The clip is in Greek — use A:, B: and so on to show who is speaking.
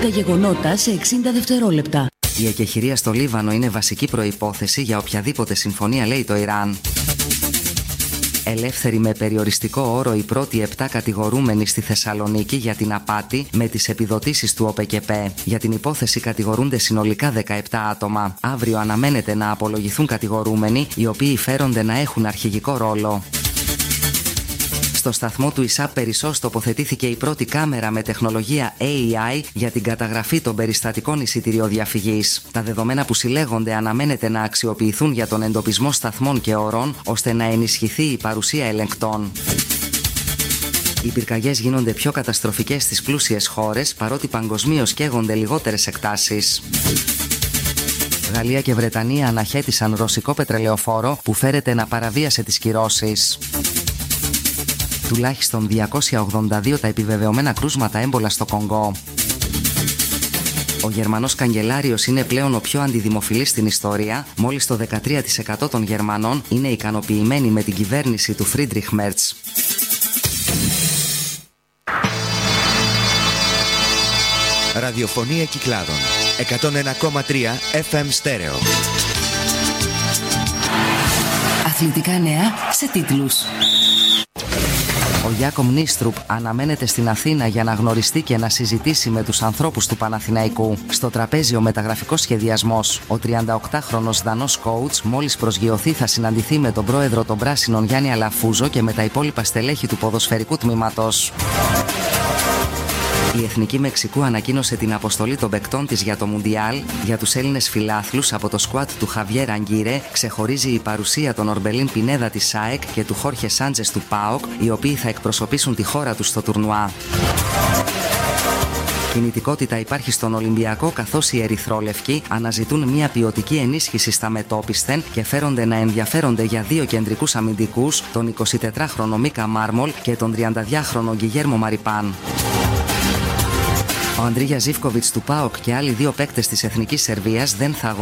A: Τα γεγονότα σε 60 δευτερόλεπτα.
B: Η εκεχηρία στο Λίβανο είναι βασική προϋπόθεση για οποιαδήποτε συμφωνία, λέει το Ιράν. Ελεύθεροι με περιοριστικό όρο οι πρώτοι 7 κατηγορούμενοι στη Θεσσαλονίκη για την απάτη με τις επιδοτήσεις του ΟΠΕΚΕΠΕ. Για την υπόθεση κατηγορούνται συνολικά 17 άτομα. Αύριο αναμένεται να απολογηθούν κατηγορούμενοι, οι οποίοι φέρονται να έχουν αρχηγικό ρόλο. Στο σταθμό του ΙΣΑΠ Περισσός τοποθετήθηκε η πρώτη κάμερα με τεχνολογία AI για την καταγραφή των περιστατικών εισιτηριοδιαφυγής. Τα δεδομένα που συλλέγονται αναμένεται να αξιοποιηθούν για τον εντοπισμό σταθμών και ωρών, ώστε να ενισχυθεί η παρουσία ελεγκτών. Οι πυρκαγιές γίνονται πιο καταστροφικές στις πλούσιες χώρες, παρότι παγκοσμίως καίγονται λιγότερες εκτάσεις. Γαλλία και Βρετανία αναχέτησαν ρωσικό πετρελαιοφόρο που φέρεται να παραβίασε τις κυρώσεις. Τουλάχιστον 282 τα επιβεβαιωμένα κρούσματα έμπολα στο Κονγκό. Ο Γερμανός καγκελάριος είναι πλέον ο πιο αντιδημοφιλής στην ιστορία. Μόλις το 13% των Γερμανών είναι ικανοποιημένοι με την κυβέρνηση του Φρίντριχ Μέρτς.
C: Ραδιοφωνία Κυκλάδων 101,3 FM στέρεο.
A: Αθλητικά νέα σε τίτλους.
B: Ο Γιάκομ Νίστρουπ αναμένεται στην Αθήνα για να γνωριστεί και να συζητήσει με τους ανθρώπους του Παναθηναϊκού. Στο τραπέζι ο μεταγραφικός σχεδιασμός. Ο 38χρονος Δανός coach μόλις προσγειωθεί θα συναντηθεί με τον πρόεδρο των Πράσινων Γιάννη Αλαφούζο και με τα υπόλοιπα στελέχη του ποδοσφαιρικού τμήματος. Η Εθνική Μεξικού ανακοίνωσε την αποστολή των παικτών της για το Μουντιάλ. Για τους Έλληνες φιλάθλους, από το σκουάτ του Χαβιέρ Αγκύρε ξεχωρίζει η παρουσία των Ορμπελίν Πινέδα της ΣΑΕΚ και του Χόρχε Σάντζες του ΠΑΟΚ, οι οποίοι θα εκπροσωπήσουν τη χώρα τους στο τουρνουά. Κινητικότητα υπάρχει στον Ολυμπιακό, καθώς οι ερυθρόλευκοι αναζητούν μια ποιοτική ενίσχυση στα μετόπισθεν και φέρονται να ενδιαφέρονται για 2 κεντρικούς αμυντικούς, τον 24χρονο Μίκα Μάρμολ και τον 32χρονο Γκιγέρμο Μαριπάν. Ο Αντρίγια Ζίβκοβιτς του ΠΑΟΚ και άλλοι 2 παίκτες της Εθνικής Σερβίας δεν θα